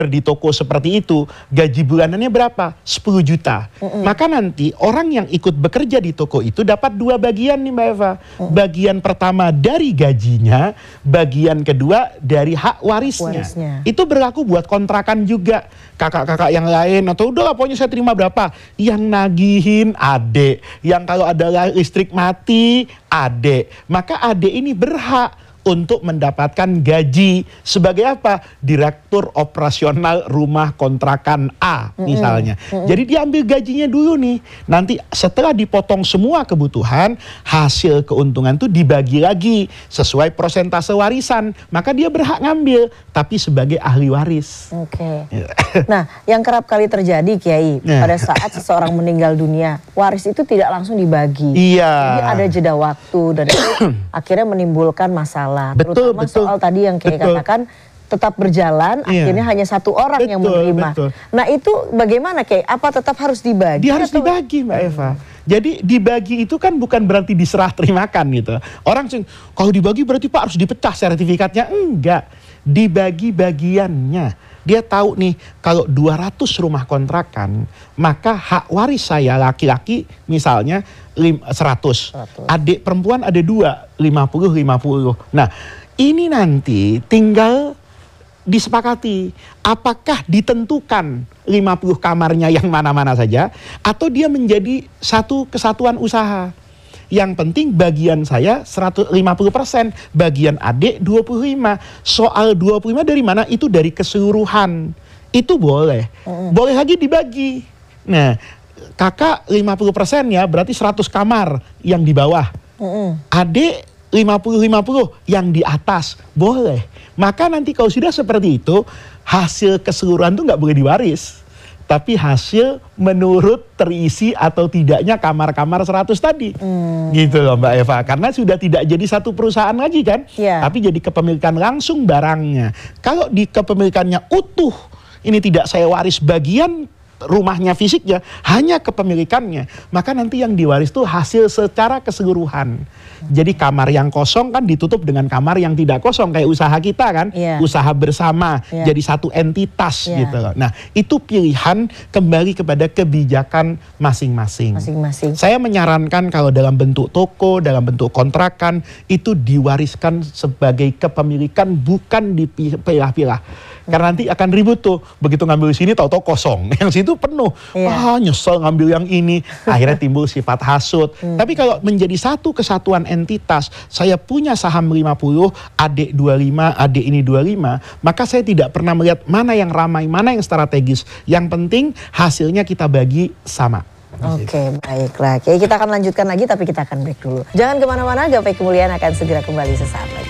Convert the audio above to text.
di toko seperti itu, gaji bulanannya berapa? 10 juta. Maka nanti orang yang ikut bekerja di toko itu dapat 2 bagian nih Mbak Eva. Bagian pertama dari gajinya, bagian kedua dari hak warisnya. Itu berlaku buat kontrakan juga. Kakak-kakak yang lain, atau udahlah pokoknya saya terima berapa. Yang nagihin adek. Yang kalau ada listrik mati, adek. Maka adek ini berhak untuk mendapatkan gaji sebagai apa? Direktur operasional rumah kontrakan A misalnya. Jadi dia ambil gajinya dulu nih. Nanti setelah dipotong semua kebutuhan, hasil keuntungan itu dibagi lagi sesuai persentase warisan. Maka dia berhak ngambil, tapi sebagai ahli waris. Nah, yang kerap kali terjadi Kiai, pada saat seseorang meninggal dunia, waris itu tidak langsung dibagi. Jadi ada jeda waktu dan itu akhirnya menimbulkan masalah. Terutama soal tadi yang Kiai katakan tetap berjalan, akhirnya hanya satu orang yang menerima. Nah itu bagaimana Kiai? Apa tetap harus dibagi? Dia harus dibagi Mbak Eva. Jadi dibagi itu kan bukan berarti diserah terimakan gitu. Orang kalau dibagi berarti Pak harus dipecah sertifikatnya. Enggak, dibagi bagiannya. Dia tahu nih kalau 200 rumah kontrakan, maka hak waris saya laki-laki misalnya 100. Adik perempuan ada 2, 50-50. Nah ini nanti tinggal disepakati. Apakah ditentukan 50 kamarnya yang mana-mana saja, atau dia menjadi satu kesatuan usaha. Yang penting bagian saya 150%, bagian adik 25%. Soal 25 dari mana? Itu dari keseluruhan. Itu boleh. Boleh lagi dibagi. Nah, kakak 50% ya, berarti 100 kamar yang di bawah. Adik 50-50 yang di atas. Boleh. Maka nanti kalau sudah seperti itu, hasil keseluruhan itu nggak boleh diwaris. Tapi hasil menurut terisi atau tidaknya kamar-kamar 100 tadi. Gitu loh Mbak Eva. Karena sudah tidak jadi satu perusahaan lagi kan. Tapi jadi kepemilikan langsung barangnya. Kalau di kepemilikannya utuh, ini tidak saya waris bagian rumahnya fisiknya, hanya kepemilikannya. Maka nanti yang diwaris itu hasil secara keseluruhan. Jadi kamar yang kosong kan ditutup dengan kamar yang tidak kosong. Kayak usaha kita kan, usaha bersama, jadi satu entitas gitu loh. Nah itu pilihan kembali kepada kebijakan masing-masing. Saya menyarankan kalau dalam bentuk toko, dalam bentuk kontrakan, itu diwariskan sebagai kepemilikan, bukan dipilah-pilah. Karena nanti akan ribut tuh, begitu ngambil sini tahu-tahu kosong, yang situ penuh. Nyesel ngambil yang ini, akhirnya timbul sifat hasut. Tapi kalau menjadi satu kesatuan entitas, saya punya saham 50, adik 25, adik ini 25, maka saya tidak pernah melihat mana yang ramai, mana yang strategis. Yang penting hasilnya kita bagi sama. Baiklah. Kita akan lanjutkan lagi, tapi kita akan break dulu. Jangan kemana-mana, Gapai Kemuliaan akan segera kembali sesaat lagi.